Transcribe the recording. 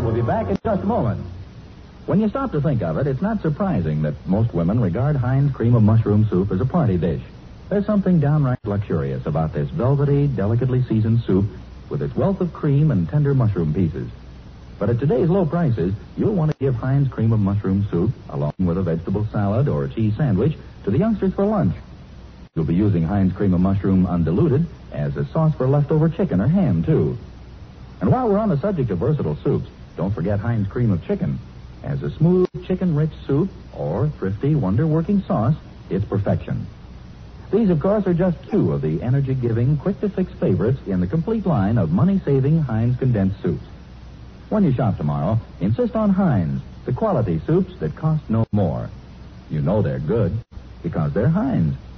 We'll be back in just a moment. When you stop to think of it, it's not surprising that most women regard Heinz cream of mushroom soup as a party dish. There's something downright luxurious about this velvety, delicately seasoned soup with its wealth of cream and tender mushroom pieces. But at today's low prices, you'll want to give Heinz cream of mushroom soup, along with a vegetable salad or a cheese sandwich, to the youngsters for lunch. You'll be using Heinz cream of mushroom undiluted as a sauce for leftover chicken or ham, too. And while we're on the subject of versatile soups, don't forget Heinz cream of chicken. As a smooth, chicken-rich soup or thrifty, wonder-working sauce, it's perfection. These, of course, are just two of the energy-giving, quick-to-fix favorites in the complete line of money-saving Heinz condensed soups. When you shop tomorrow, insist on Heinz, the quality soups that cost no more. You know they're good because they're Heinz.